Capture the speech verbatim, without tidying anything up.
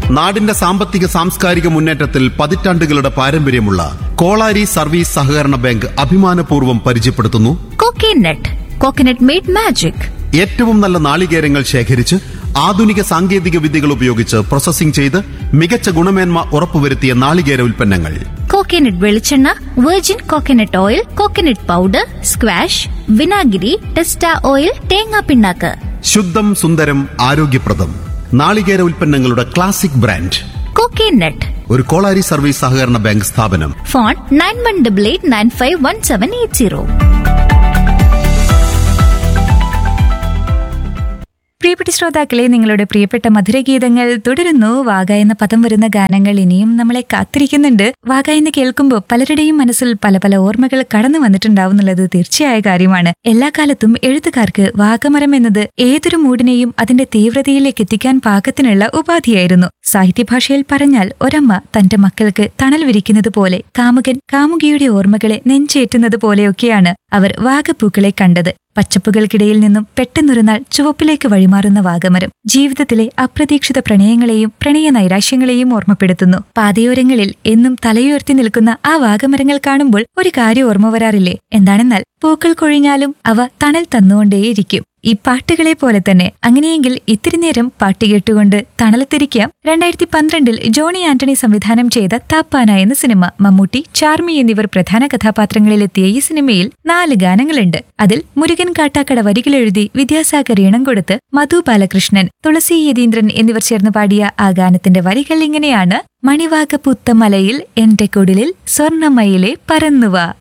നാടിന്റെ സാമ്പത്തിക സാംസ്കാരിക മുന്നേറ്റത്തിൽ പതിറ്റാണ്ടുകളുടെ പാരമ്പര്യമുള്ള കോളാരി സർവീസ് സഹകരണ ബാങ്ക് അഭിമാനപൂർവ്വം പരിചയപ്പെടുത്തുന്നു കോക്കനട്ട്. Coconut made magic. ഏറ്റവും നല്ല നാളികേരങ്ങൾ ശേഖരിച്ച് ആധുനിക സാങ്കേതിക വിദ്യകൾ ഉപയോഗിച്ച് പ്രോസസ്സിംഗ് ചെയ്ത് മികച്ച ഗുണമേന്മ ഉറപ്പുവരുത്തിയ നാളികേര ഉൽപ്പന്നങ്ങൾ. കോക്കനട്ട് വെളിച്ചെണ്ണ, virgin coconut oil, coconut powder, squash, വിനാഗിരി, ടെസ്റ്റ ഓയിൽ, തേങ്ങാ പിണ്ണാക്ക്. ശുദ്ധം സുന്ദരം ആരോഗ്യപ്രദം നാളികേര ഉൽപ്പന്നങ്ങളുടെ ക്ലാസിക് ബ്രാൻഡ് കോക്കനട്ട്. ഒരു കോളാരി സർവീസ് സഹകരണ ബാങ്ക് സ്ഥാപനം. Phone nine one double eight nine five one seven eight zero. പ്രിയപ്പെട്ട ശ്രോതാക്കളെ, നിങ്ങളുടെ പ്രിയപ്പെട്ട മധുരഗീതങ്ങൾ തുടരുന്നു. വാഗ എന്ന പദം വരുന്ന ഗാനങ്ങൾ ഇനിയും നമ്മളെ കാത്തിരിക്കുന്നുണ്ട്. വാഗ എന്ന് കേൾക്കുമ്പോൾ പലരുടെയും മനസ്സിൽ പല പല ഓർമ്മകൾ കടന്നു വന്നിട്ടുണ്ടാവും എന്നുള്ളത് തീർച്ചയായ കാര്യമാണ്. എല്ലാ കാലത്തും എഴുത്തുകാർക്ക് വാഗമരം എന്നത് ഏതൊരു മൂടിനെയും അതിന്റെ തീവ്രതയിലേക്ക് എത്തിക്കാൻ പാകത്തിനുള്ള ഉപാധിയായിരുന്നു. സാഹിത്യഭാഷയിൽ പറഞ്ഞാൽ ഒരമ്മ തന്റെ മക്കൾക്ക് തണൽ വിരിക്കുന്നത് പോലെ, കാമുകൻ കാമുകിയുടെ ഓർമ്മകളെ നെഞ്ചേറ്റുന്നത് പോലെയൊക്കെയാണ് അവർ വാഗപ്പൂക്കളെ കണ്ടത്. പച്ചപ്പുകൾക്കിടയിൽ നിന്നും പെട്ടെന്നൊരു നാൾ ചുവപ്പിലേക്ക് വഴിമാറുന്ന വാഗമരം ജീവിതത്തിലെ അപ്രതീക്ഷിത പ്രണയങ്ങളെയും പ്രണയ നൈരാശ്യങ്ങളെയും ഓർമ്മപ്പെടുത്തുന്നു. പാതയോരങ്ങളിൽ എന്നും തലയുയർത്തി നിൽക്കുന്ന ആ വാഗമരങ്ങൾ കാണുമ്പോൾ ഒരു കാര്യം ഓർമ്മ വരാറില്ലേ? എന്താണെന്നാൽ പൂക്കൾ കൊഴിഞ്ഞാലും അവ തണൽ തന്നുകൊണ്ടേയിരിക്കും. ഈ പാട്ടുകളെ പോലെ തന്നെ. അങ്ങനെയെങ്കിൽ ഇത്തിരി നേരം പാട്ട് കേട്ടുകൊണ്ട് തണലത്തിരിക്കാം. രണ്ടായിരത്തി പന്ത്രണ്ടിൽ ജോണി ആന്റണി സംവിധാനം ചെയ്ത താപ്പാന എന്ന സിനിമ. മമ്മൂട്ടി, ചാർമി എന്നിവർ പ്രധാന കഥാപാത്രങ്ങളിലെത്തിയ ഈ സിനിമയിൽ നാല് ഗാനങ്ങളുണ്ട്. അതിൽ മുരുകൻ കാട്ടാക്കട വരികളെഴുതി വിദ്യാസാഗർ ഈണം കൊടുത്ത് മധു ബാലകൃഷ്ണൻ, തുളസി യതീന്ദ്രൻ എന്നിവർ ചേർന്ന് പാടിയ ആ ഗാനത്തിന്റെ വരികൾ ഇങ്ങനെയാണ്: മണിവാക പുത്തമലയിൽ എന്റെ കുടിലിൽ സ്വർണമയിലെ പറന്നുവ.